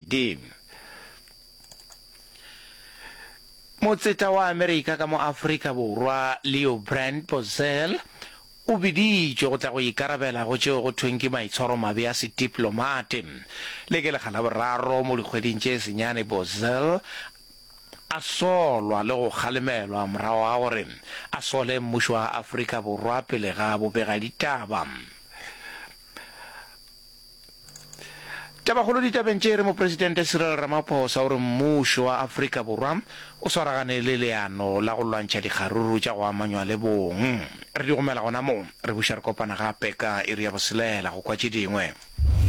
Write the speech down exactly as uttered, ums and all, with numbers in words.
bobedi. Motseta wa Amerika ka mo Afrika Borwa Leo Brand Bosel o biditšwe go tla go ikarabela go tšeo go thweng ke maitshwaro mabe a sediplomate. Le ke lekga la boraro mo dikgweding tše senyane Bosel a solwa le go kgalemelwa morago ga gore a sole mmušo wa Afrika Borwa pele ga bobega ditaba. Tabagolo ditabeng tše re mo Presidente Cyril Ramaphosa gore mmušo wa Afrika Borwa o swaragane le leano la go lwantšha dikgaruru tša go amanywa le bong. Re di gomela gona mo re buša re kopana gape ka iri ya boselela go kwa tše dingwe.